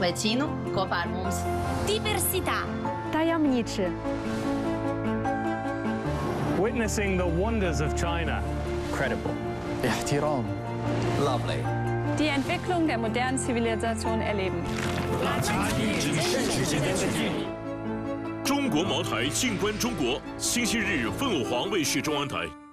vicino co far mums. Diversità. Tajemniczy. Witnessing the wonders of China. Credible. احترام. Lovely. Die Entwicklung der modernen Zivilisation erleben. 中国茅台静观中国，星期日凤凰卫视中央台。